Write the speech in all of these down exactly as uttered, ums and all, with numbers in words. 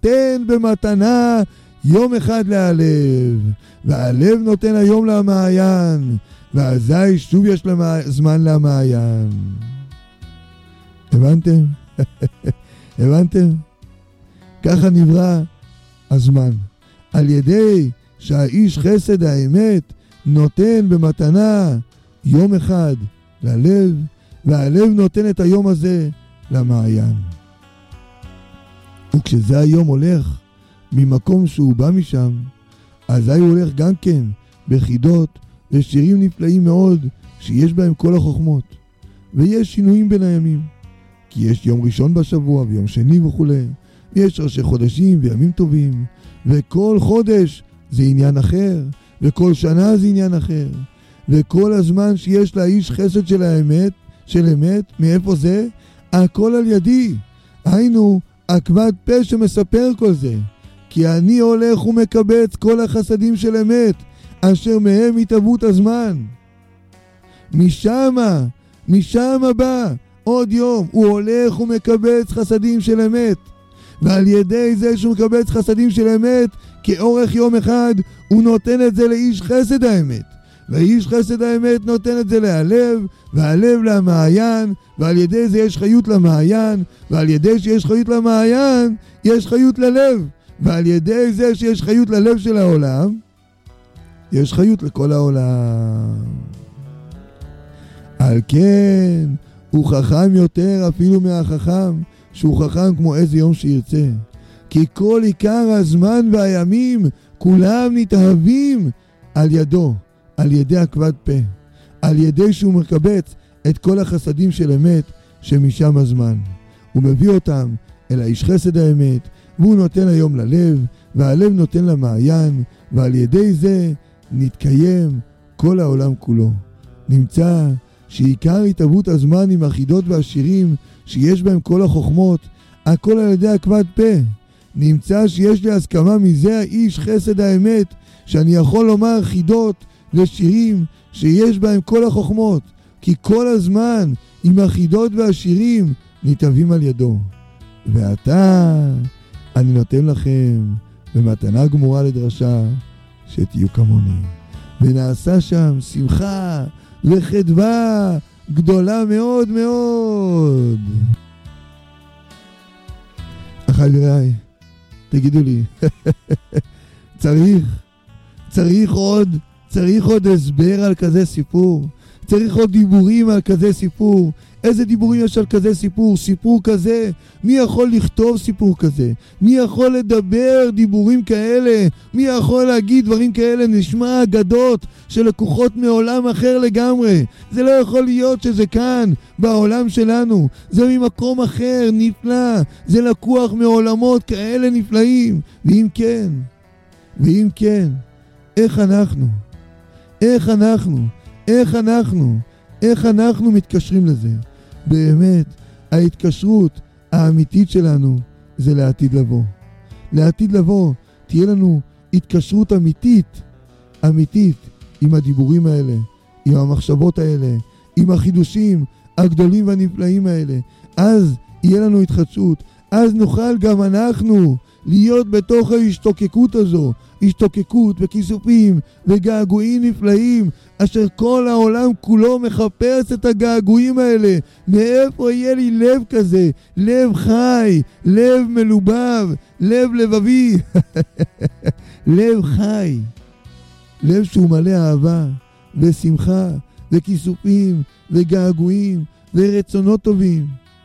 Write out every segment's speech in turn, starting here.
נותן במתנה יום אחד להלב, והלב נותן היום למעיין, ואזי שוב יש למה... זמן למעיין. הבנתם? הבנתם? ככה נברא הזמן. על ידי שהאיש חסד האמת נותן במתנה יום אחד ללב, והלב נותן את היום הזה למעיין. וכשזה היום הולך ממקום שהוא בא משם, אזי הוא הולך גם כן בחידות ושירים נפלאים מאוד שיש בהם כל החוכמות. ויש שינויים בין הימים, כי יש יום ראשון בשבוע ויום שני וכו'. יש ראשי חודשים וימים טובים, וכל חודש זה עניין אחר, וכל שנה זה עניין אחר. וכל הזמן שיש לאיש חסד של האמת, של אמת, מאיפה זה? הכל על ידי. היינו, עקבת פה שמספר כל זה. כי אני הולך ומקבץ כל החסדים של אמת, אשר מהם התהוות הזמן. משמה, משמה בא עוד יום, הוא הולך ומקבץ חסדים של אמת. ועל ידי זה שהוא מקבץ חסדים של אמת, כאורך יום אחד, הוא נותן את זה לאיש חסד האמת. ואיש חסד האמת נותן את זה להלב, והלב למעיין, ועל ידי זה יש חיות למעיין, ועל ידי שיש חיות למעיין, יש חיות ללב. ועל ידי זה שיש חיות ללב של העולם, יש חיות לכל העולם. על כן, הוא חכם יותר אפילו מהחכם, שהוא חכם כמו איזה יום שירצה. כי כל עיקר הזמן והימים, כולם נתאהבים על ידו, על ידי עקבת פה, על ידי שהוא מקבץ את כל החסדים של אמת שמשם הזמן. הוא מביא אותם אל האיש חסד האמת, והוא נותן היום ללב, והלב נותן למעיין, ועל ידי זה נתקיים כל העולם כולו. נמצא שעיקר התהוות הזמן עם החידות והשירים שיש בהם כל החוכמות, הכל על ידי עקבת פה. נמצא שיש לי הסכמה מזה האיש חסד האמת, שאני יכול לומר חידות ושירים שיש בהם כל החוכמות, כי כל הזמן עם החידות והשירים נתהווים על ידו. ועתה אני נותן לכם במתנה גמורה לדרשה שתהיו כמוני. ונעשה שם שמחה וחדווה גדולה מאוד מאוד. חבריי, תגידו לי, צריך, צריך עוד, צריך עוד הסבר על כזה סיפור? צריך עוד דיבורים על כזה סיפור? איזה דיבורים יש על כזה סיפור? סיפור כזה? מי יכול לכתוב סיפור כזה? מי יכול לדבר דיבורים כאלה? מי יכול להגיד דברים כאלה? נשמע אגדות שלקוחות מעולם אחר לגמרי. זה לא יכול להיות שזה כאן, בעולם שלנו. זה ממקום אחר, נפלא. זה לקוח מעולמות כאלה נפלאים. ואם כן, ואם כן, איך אנחנו? איך אנחנו? איך אנחנו? איך אנחנו מתקשרים לזה? באמת, ההתקשרות האמיתית שלנו זה לעתיד לבוא. לעתיד לבוא תהיה לנו התקשרות אמיתית, אמיתית, עם הדיבורים האלה, עם המחשבות האלה, עם החידושים הגדולים והנפלאים האלה. אז יהיה לנו התחדשות, אז נוכל גם אנחנו להיות בתוך ההשתוקקות הזו, השתוקקות וכיסופים וגעגועים נפלאים, אשר כל העולם כולו מחפש את הגעגועים האלה. מאיפה יהיה לי לב כזה? לב חי, לב מלובב, לב לבבי. לב חי, לב שהוא מלא אהבה ושמחה וכיסופים וגעגועים ורצונות טובים.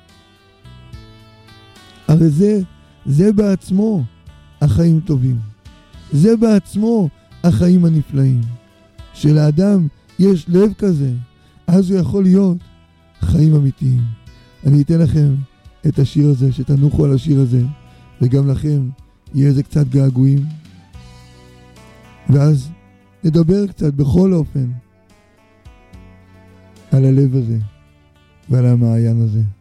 הרי זה, זה בעצמו החיים טובים. זה בעצמו החיים הנפלאים. שלאדם יש לב כזה, אז הוא יכול להיות חיים אמיתיים. אני אתן לכם את השיר הזה, שתנוחו על השיר הזה, וגם לכם יהיה איזה קצת געגועים. ואז נדבר קצת בכל אופן על הלב הזה ועל המעיין הזה.